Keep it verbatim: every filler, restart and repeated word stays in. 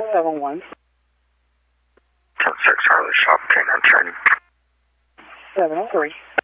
seven one. ten six Harley Shop, Canine Training. seven oh three.